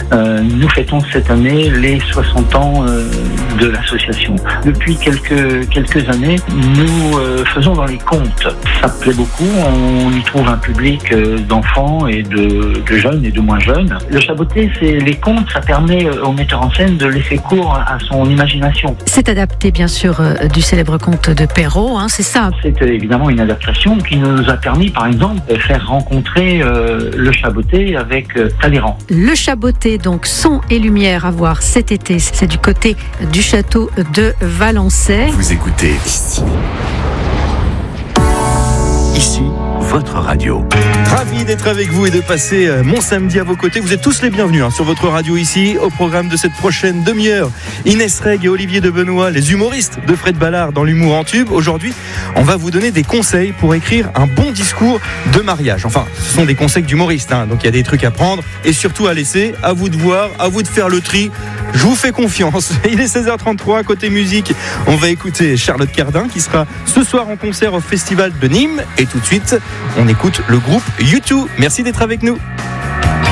Nous fêtons cette année les 60 ans de l'association. Depuis quelques années, nous faisons dans les contes. Ça plaît beaucoup, on y trouve un public d'enfants et de jeunes et de moins jeunes. Le chaboté, c'est les contes, ça permet au metteur en scène de laisser cours à son imagination. C'est adapté bien sûr du célèbre conte de Perrault, c'est ça. C'est évidemment une adaptation qui nous a permis par exemple de faire rencontrer le chaboté avec Talleyrand. Le chaboté, donc son et lumière à voir cet été, c'est du côté du château de Valençay. Vous écoutez ici votre radio. Ravi d'être avec vous et de passer mon samedi à vos côtés. Vous êtes tous les bienvenus sur votre radio ici. Au programme de cette prochaine demi-heure, Inès Reg et Olivier de Benoît, les humoristes de Fred Ballard dans l'humour en tube. Aujourd'hui, on va vous donner des conseils pour écrire un bon discours de mariage. Enfin, ce sont des conseils d'humoristes, donc il y a des trucs à prendre et surtout à laisser. À vous de voir, à vous de faire le tri. Je vous fais confiance. Il est 16h33, côté musique, on va écouter Charlotte Cardin qui sera ce soir en concert au Festival de Nîmes. Et tout de suite, on écoute le groupe U2. Merci d'être avec nous.